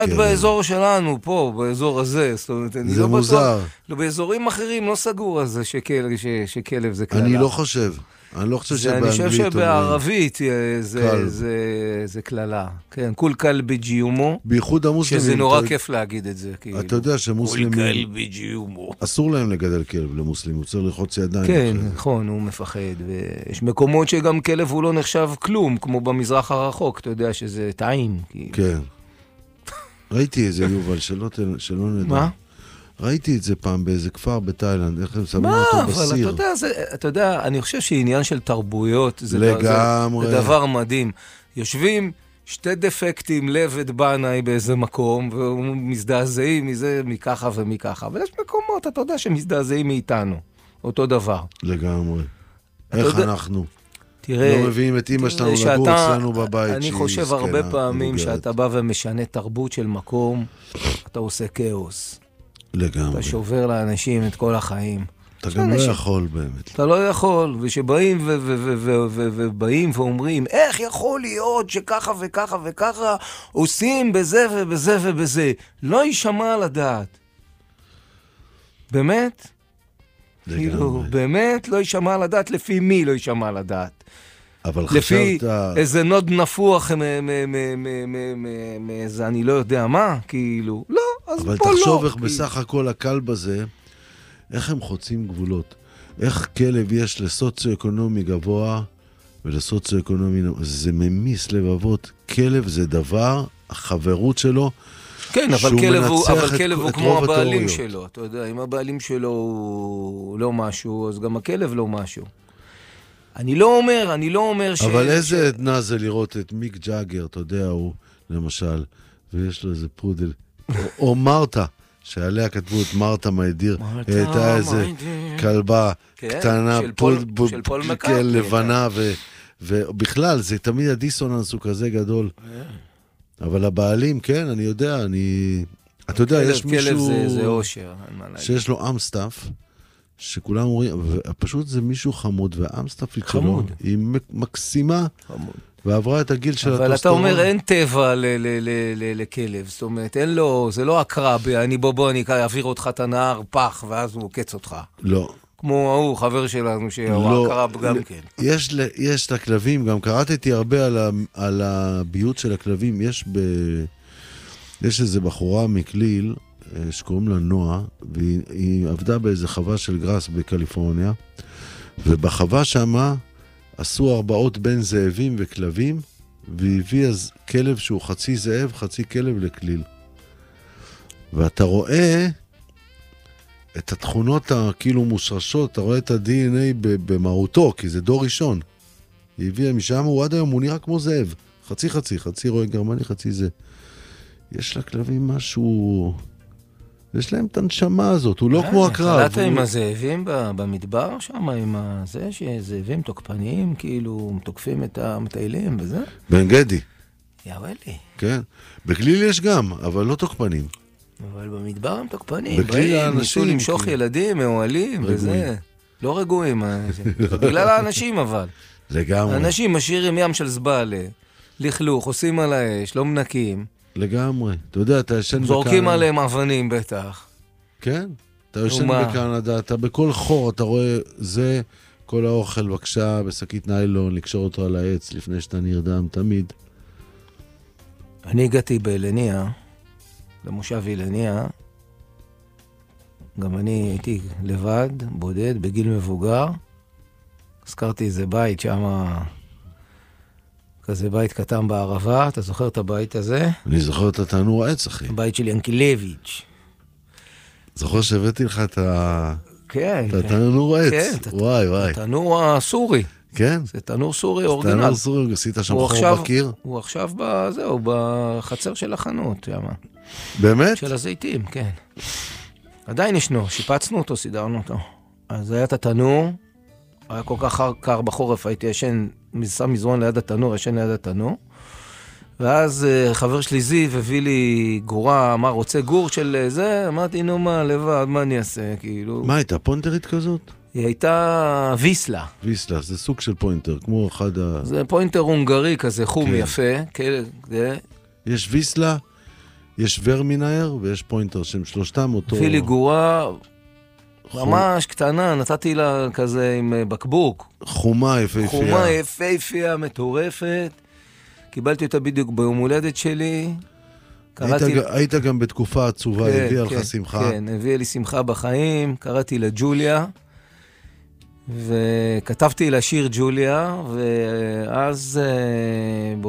באזור שלנו, פה, באזור הזה, זאת אומרת, אני זה לא מוזר. בטוח, באזורים אחרים לא סגור על זה שכלב זה קללה. אני לא חושב שבאנגלית... אני חושב שבערבית זה קללה. כן, כול כלב ג'יומו. בייחוד המוסלמים. שזה נורא כיף להגיד את זה. אתה יודע שמוסלמים... כול כלב ג'יומו. אסור להם לגדל כלב למוסלמים, הוא צריך ללחוץ ידיים. כן, נכון, הוא מפחד. ויש מקומות שגם כלב הוא לא נחשב כלום, כמו במזרח הרחוק, אתה יודע שזה טעים. כן. ראיתי איזה יובל, שלא נדע. מה? ראיתי את זה פעם באיזה כפר בתאילנד, איך הם שמים אותו בסיר. אבל אתה יודע, אני חושב שעניין של תרבויות, זה דבר מדהים. יושבים שתי דפקטים לבד בנאי באיזה מקום, ומזדעזעים מזה מככה ומככה. אבל יש מקומות, אתה יודע, שמזדעזעים מאיתנו. אותו דבר. לגמרי. איך אנחנו? לא מביאים את אמא שלנו לגור אצלנו בבית. אני חושב הרבה פעמים שאתה בא ומשנה תרבות של מקום, אתה עושה כאוס. לגמרי. אתה שובר לאנשים את כל החיים. אתה גם לא יכול באמת. אתה לא יכול, ושבאים ובאים ואומרים, איך יכול להיות שככה וככה וככה עושים בזה ובזה ובזה. לא יישמע על הדעת. באמת? כאילו, באמת לא יישמע על הדעת, לפי מי לא יישמע על הדעת? אבל לפי חשבת... איזה נוד נפוח מאיזה אני לא יודע מה, כאילו, לא, אז פה לא. אבל תחשוב איך בסך הכל הכלב הזה, איך הם חוצים גבולות. איך כלב יש לסוציו-אקונומי גבוה ולסוציו-אקונומי... זה ממיס לבבות. כלב זה דבר, החברות שלו, כן, אבל כלב הוא כמו הבעלים שלו. אתה יודע, אם הבעלים שלו הוא לא משהו, אז גם הכלב לא משהו. אני לא אומר ש... אבל איזה עדנה זה לראות את מיק ג'אגר, אתה יודע, הוא למשל, ויש לו איזה פודל, או מרתה, שעליה כתבו את מרתה מהדיר, הייתה איזה כלבה קטנה, לבנה, ובכלל, זה תמיד הדיסוננס הוא כזה גדול. אבל הבעלים, כן, אני יודע, אתה יודע, יש מישהו... כלב זה אושר, אין מה להגיד. שיש לו אמסטף, שכולם אומרים, פשוט זה מישהו חמוד, והאמסטפית שלו היא מקסימה, ועברה את הגיל של הטוסטרון. אבל אתה אומר, אין טבע לכלב, זאת אומרת, אין לו, זה לא הקרב, אני אני אעביר אותך את הנהר, פח, ואז הוא עוקץ אותך. לא. כמו ההוא, חבר שלנו, שהוא הקרב גם כן. יש את הכלבים, גם קראתי הרבה על הביות של הכלבים, יש איזו בחורה מקליל, שקוראים לה נועה, והיא עבדה באיזה חווה של גרס בקליפורניה, ובחווה שמה עשו הרבעות בין זאבים וכלבים, והביא אז כלב שהוא חצי זאב, חצי כלב לכליל. ואתה רואה את התכונות הכאילו מושרשות, אתה רואה את ה-DNA במהותו, כי זה דור ראשון. היא הביאה משם, הוא עד היום, הוא נראה כמו זאב. חצי רואה גרמני, חצי זה. יש לכלבים משהו... יש להם את הנשמה הזאת, הוא לא כמו הקרב. חלטת עם הזאבים במדבר שם, עם זה שזאבים תוקפניים, כאילו תוקפים את המטיילים וזה? בן גדי. יאווה לי. כן, בכליל יש גם, אבל לא תוקפנים. אבל במדבר הם תוקפנים. בכליל האנשים... ניסו למשוך ילדים, מאוהלים וזה. לא רגועים. בגלל האנשים אבל. לגמרי. האנשים משאירים ים של זבלה, לכלוך, עושים על האש, לא מנקים. לגמרי. אתה יודע, אתה ישן זורקים עליהם אבנים בטח. כן. אתה ישן בקנדה, אתה בכל חור, אתה רואה זה, כל האוכל בבקשה, בשקית ניילון, לקשור אותו על העץ לפני שאתה נרדם, תמיד. אני הגעתי באלניה, למושב אלניה, גם אני הייתי לבד, בודד, בגיל מבוגר, הזכרתי איזה בית שם, כזה בית קטן בערבה, אתה זוכר את הבית הזה? אני זוכר את התנור העץ, אחי. הבית של ינקילביץ'. זוכר שהבאתי לך את כן. את התנור העץ. כן. וואי. התנור הסורי. כן. זה תנור סורי אורגינל. תנור סורי, עשית שם חור בקיר? הוא עכשיו בחצר של החנות, באמת? של הזיתים, כן. עדיין ישנו, שיפצנו אותו, סידרנו אותו. אז היה את התנור, היה כל כך קר בחורף, הייתי ישן, שם מזרון ליד התנור, ישן ליד התנור, ואז חבר שלי זיו הביא לי גורה, אמר, רוצה גור של זה? אמרתי, נו מה, לבד, מה אני אעשה? כאילו... מה, הייתה פוינטרית כזאת? היא הייתה ויסלה. ויסלה, זה סוג של פוינטר, כמו אחד זה פוינטר הונגרי כזה, חום יפה. יש ויסלה, יש ורמינאר ויש פוינטר, שהם שלושתם אותו... פילי גורה, ממש קטנה, נתתי לה כזה עם בקבוק. חומה יפהפייה. חומה יפהפייה, מטורפת. קיבלתי אותה בדיוק ביום הולדת שלי. היית גם בתקופה עצובה, הביאה לך שמחה. כן, הביאה לי שמחה בחיים. קראתי לה ג'וליה, וכתבתי לה שיר ג'וליה, ואז